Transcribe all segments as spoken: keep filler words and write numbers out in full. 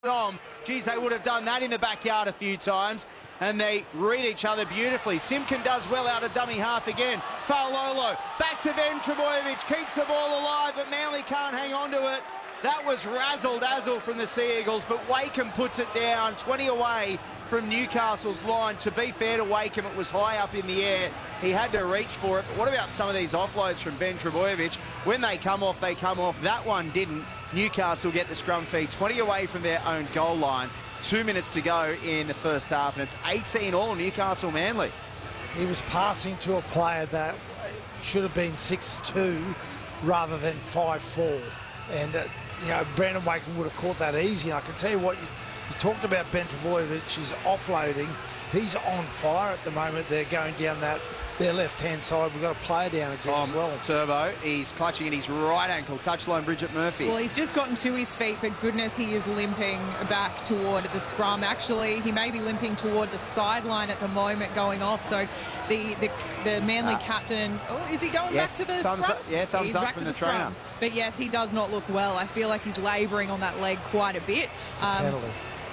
on. Geez, they would have done that in the backyard a few times. And they read each other beautifully. Simpkin does well out of dummy half again. Faololo back to Ben Trbojevic, keeps the ball alive, but Manly can't hang on to it. That was razzle-dazzle from the Sea Eagles, but Wakeham puts it down, twenty away from Newcastle's line. To be fair to Wakeham, it was high up in the air. He had to reach for it. But what about some of these offloads from Ben Trbojevic? When they come off, they come off. That one didn't. Newcastle get the scrum feed, twenty away from their own goal line. Two minutes to go in the first half, and it's eighteen all Newcastle Manly. He was passing to a player that should have been six two rather than five four. And, uh, you know, Brandon Wakeham would have caught that easy. And I can tell you what, you, you talked about Ben Trbojevic's offloading. He's on fire at the moment. They're going down that their left-hand side. We've got a player down again oh, as well. Turbo, he's clutching at his right ankle. Touchline, Bridget Murphy. Well, he's just gotten to his feet, but goodness, he is limping back toward the scrum. Actually, he may be limping toward the sideline at the moment going off. So the the, the Manly uh, captain, oh, is he going yeah, back to the thumbs scrum? Up, yeah, thumbs he's up back from to the, the trainer. scrum. But yes, he does not look well. I feel like he's labouring on that leg quite a bit. It's a um, penalty.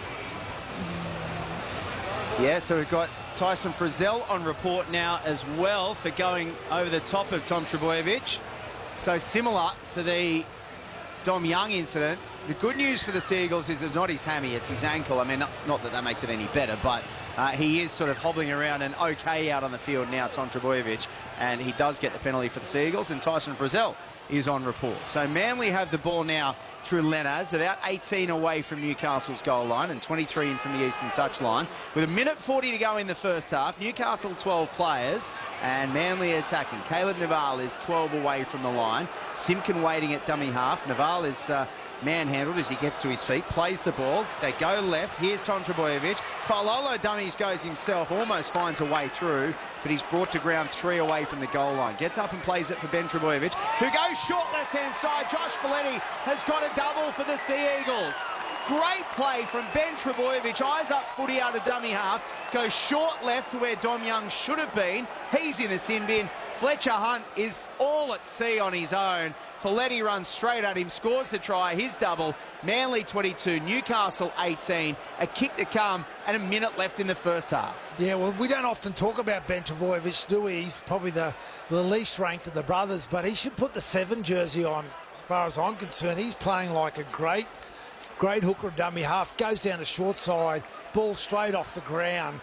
Yeah, so we've got Tyson Frizzell on report now as well for going over the top of Tom Trbojevic. So similar to the Dom Young incident. The good news for the Sea Eagles is it's not his hammy, it's his ankle. I mean, not, not that that makes it any better, but uh, he is sort of hobbling around and okay out on the field now, Tom Trbojevic, and he does get the penalty for the Sea Eagles, and Tyson Frizzell is on report. So Manly have the ball now through Lenners, about eighteen away from Newcastle's goal line and twenty-three in from the eastern touchline. With a minute forty to go in the first half, Newcastle twelve players and Manly attacking. Caleb Naval is twelve away from the line. Simpkin waiting at dummy half. Naval is uh, manhandled as he gets to his feet, plays the ball. They go left. Here's Tom Trbojevic. Faololo dummies goes himself, almost finds a way through, but he's brought to ground three away from the goal line. Gets up and plays it for Ben Trbojevic, who goes short left-hand side. Josh Folletti has got a double for the Sea Eagles. Great play from Ben Trbojevic. Eyes up footy out of dummy half. Goes short left to where Dom Young should have been. He's in the sin bin. Fletcher Hunt is all at sea on his own. Folletti runs straight at him, scores the try, his double. Manly twenty-two, Newcastle eighteen. A kick to come and a minute left in the first half. Yeah, well, we don't often talk about Ben Trbojevic, do we? He's probably the, the least ranked of the brothers, but he should put the seven jersey on, as far as I'm concerned. He's playing like a great, great hooker dummy half. Goes down the short side, ball straight off the ground.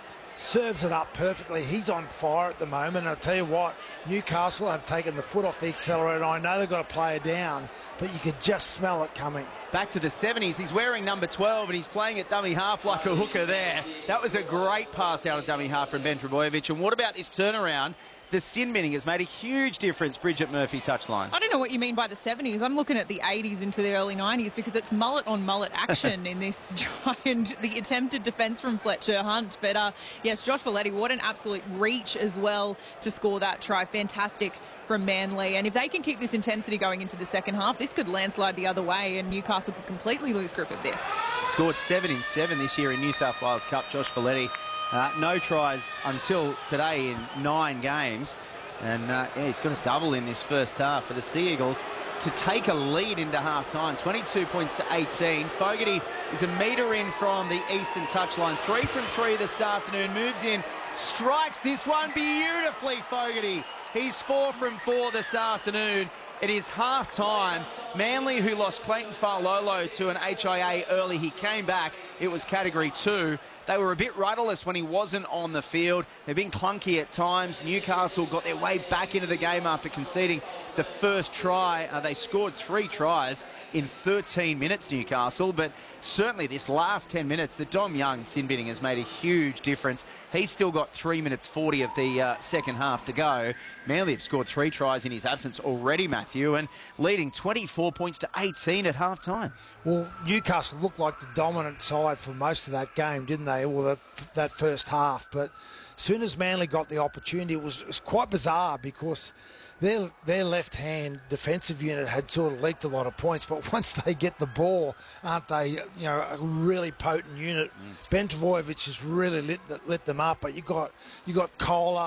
Serves it up perfectly. He's on fire at the moment. And I'll tell you what, Newcastle have taken the foot off the accelerator. I know they've got a player down, but you could just smell it coming. Back to the seventies. He's wearing number twelve and he's playing at dummy half like a hooker there. That was a great pass out of dummy half from Ben Trbojevic. And what about this turnaround? The sin binning has made a huge difference, Bridget Murphy touchline. I don't know what you mean by the seventies. I'm looking at the eighties into the early nineties because it's mullet on mullet action in this try and the attempted defence from Fletcher Hunt. But uh, yes, Josh Folletti, what an absolute reach as well to score that try. Fantastic from Manly. And if they can keep this intensity going into the second half, this could landslide the other way and Newcastle could completely lose grip of this. Scored seven in seven this year in New South Wales Cup, Josh Folletti. Uh, no tries until today in nine games. And uh, yeah, he's got a double in this first half for the Sea Eagles to take a lead into half-time. twenty-two points to eighteen. Fogarty is a metre in from the eastern touchline. Three from three this afternoon. Moves in, strikes this one beautifully, Fogarty. He's four from four this afternoon. It is half-time. Manly, who lost Clayton Faololo to an H I A early, he came back. It was Category two. They were a bit rudderless when he wasn't on the field. They've been clunky at times. Newcastle got their way back into the game after conceding the first try. Uh, they scored three tries in thirteen minutes, Newcastle, but certainly this last ten minutes, the Dom Young sin binning has made a huge difference. He's still got three minutes forty of the uh, second half to go. Manly have scored three tries in his absence already, Matthew, and leading twenty-four points to eighteen at half-time. Well, Newcastle looked like the dominant side for most of that game, didn't they? Well, that, that first half, but as soon as Manly got the opportunity, it was, it was quite bizarre because Their, their left-hand defensive unit had sort of leaked a lot of points, but once they get the ball, aren't they, you know, a really potent unit? Mm. Ben Trbojevic has really lit, lit them up, but you got you got Kohler,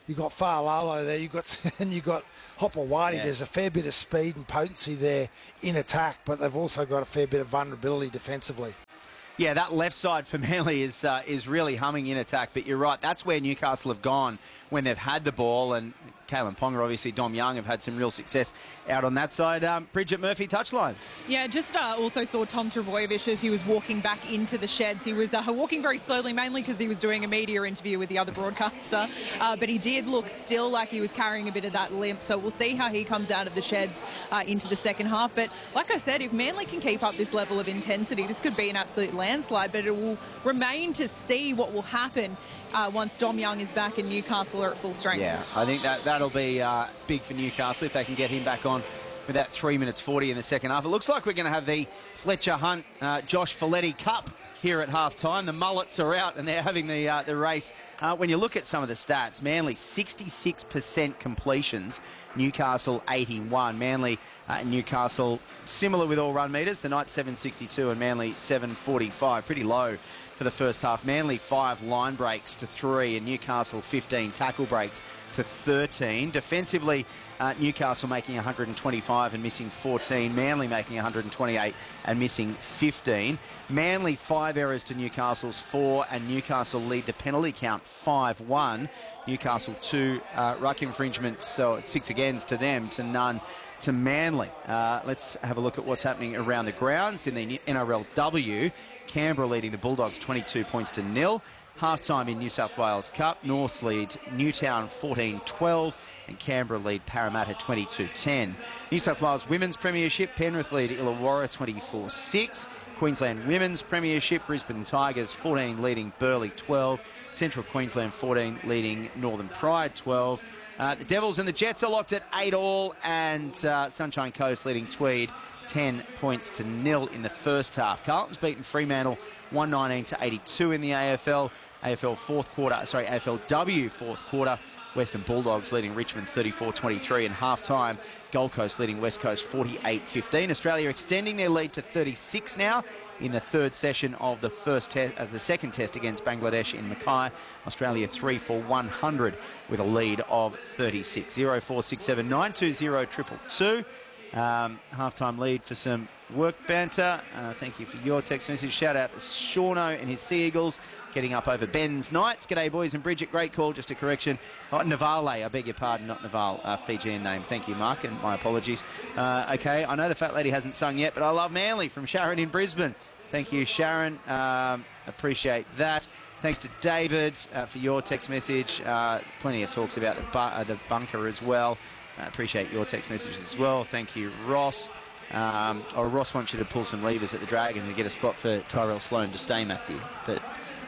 You've got Fa'alalo there, you've got and you've got Hopewadi. Yeah. There's a fair bit of speed and potency there in attack, but they've also got a fair bit of vulnerability defensively. Yeah, that left side for Manly is uh, is really humming in attack, but you're right, that's where Newcastle have gone when they've had the ball, and Kalen Ponga, obviously Dom Young have had some real success out on that side. Um, Bridget Murphy, touchline. Yeah, just uh, also saw Tom Trbojevic as he was walking back into the sheds. He was uh, walking very slowly, mainly because he was doing a media interview with the other broadcaster, uh, but he did look still like he was carrying a bit of that limp, so we'll see how he comes out of the sheds uh, into the second half. But like I said, if Manly can keep up this level of intensity, this could be an absolute landslide, but it will remain to see what will happen uh, once Dom Young is back and Newcastle are at full strength. Yeah, I think that, that'll be uh, big for Newcastle if they can get him back on with that three minutes forty in the second half. It looks like we're going to have the Fletcher Hunt, uh, Josh Folletti Cup here at half-time. The mullets are out and they're having the uh, the race. Uh, when you look at some of the stats, Manly sixty-six percent completions, Newcastle eighty-one. Manly uh, and Newcastle similar with all run meters. The Knights seven sixty-two and Manly seven forty-five. Pretty low for the first half. Manly five line breaks to three and Newcastle fifteen tackle breaks to thirteen. Defensively, uh, Newcastle making one hundred twenty-five and missing fourteen. Manly making one hundred twenty-eight and missing fifteen. Manly five errors to Newcastle's four, and Newcastle lead the penalty count five one. Newcastle two uh, ruck infringements, so it's six against to them to none to Manly. Uh, let's have a look at what's happening around the grounds in the N R L W. Canberra leading the Bulldogs twenty-two points to nil. Half-time in New South Wales Cup. Norths lead Newtown fourteen twelve and Canberra lead Parramatta twenty-two ten. New South Wales Women's Premiership. Penrith lead Illawarra twenty-four six. Queensland Women's Premiership. Brisbane Tigers fourteen leading Burleigh twelve. Central Queensland fourteen leading Northern Pride twelve. Uh, the Devils and the Jets are locked at eight all, and uh, Sunshine Coast leading Tweed ten points to nil in the first half. Carlton's beaten Fremantle one nineteen to eighty-two in the A F L. A F L fourth quarter, sorry, A F L W fourth quarter. Western Bulldogs leading Richmond thirty-four twenty-three, and half-time Gold Coast leading West Coast forty-eight fifteen. Australia extending their lead to thirty-six now in the third session of the first test, uh, the second test against Bangladesh in Mackay. Australia three for one hundred with a lead of thirty-six. zero four six seven nine two zero two two two. Um, half-time lead for some work banter. Uh, thank you for your text message. Shout out to Shauno and his Sea Eagles getting up over Ben's Knights. G'day, boys. And Bridget, great call. Just a correction. Oh, Navale, I beg your pardon, not Naval, uh, Fijian name. Thank you, Mark, and my apologies. Uh, okay, I know the fat lady hasn't sung yet, but I love Manly from Sharon in Brisbane. Thank you, Sharon. Um, appreciate that. Thanks to David uh, for your text message. Uh, plenty of talks about the, bu uh, the bunker as well. I uh, appreciate your text messages as well. Thank you, Ross. Um, or Ross wants you to pull some levers at the Dragons and get a spot for Tyrell Sloan to stay, Matthew. But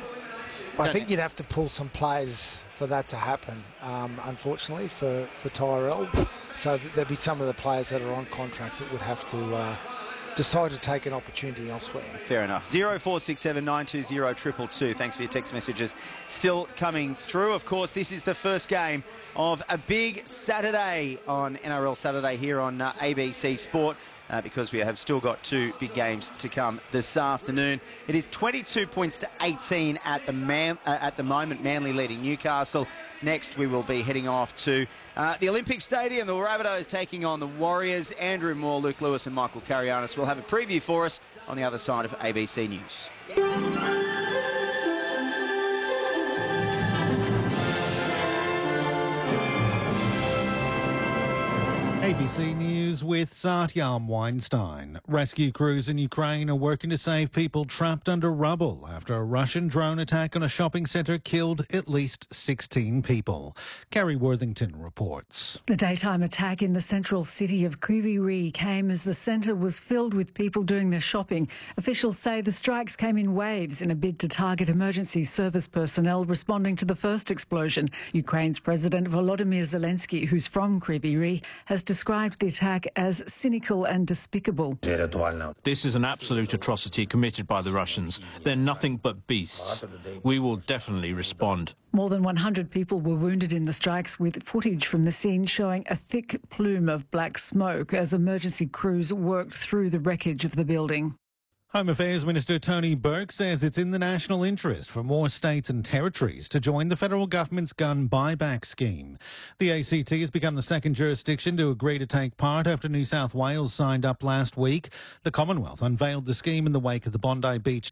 I think you'd have to pull some players for that to happen, um, unfortunately, for, for Tyrell. So that there'd be some of the players that are on contract that would have to uh, decide to take an opportunity elsewhere. Fair enough. zero four six seven nine two zero two two two. Thanks for your text messages. Still coming through. Of course, this is the first game of a big Saturday on N R L Saturday here on uh, A B C Sport. Uh, because we have still got two big games to come this afternoon. It is twenty-two points to eighteen at the man, uh, at the moment, Manly leading Newcastle. Next, we will be heading off to uh, the Olympic Stadium. The Rabbitohs taking on the Warriors. Andrew Moore, Luke Lewis and Michael Carianis will have a preview for us on the other side of A B C News. A B C News with Satyam Weinstein. Rescue crews in Ukraine are working to save people trapped under rubble after a Russian drone attack on a shopping centre killed at least sixteen people. Kerry Worthington reports. The daytime attack in the central city of Kryvyi Rih came as the centre was filled with people doing their shopping. Officials say the strikes came in waves in a bid to target emergency service personnel responding to the first explosion. Ukraine's President Volodymyr Zelensky, who's from Kryvyi Rih, has described the attack as cynical and despicable. This is an absolute atrocity committed by the Russians. They're nothing but beasts. We will definitely respond. More than one hundred people were wounded in the strikes, with footage from the scene showing a thick plume of black smoke as emergency crews worked through the wreckage of the building. Home Affairs Minister Tony Burke says it's in the national interest for more states and territories to join the federal government's gun buyback scheme. The A C T has become the second jurisdiction to agree to take part after New South Wales signed up last week. The Commonwealth unveiled the scheme in the wake of the Bondi Beach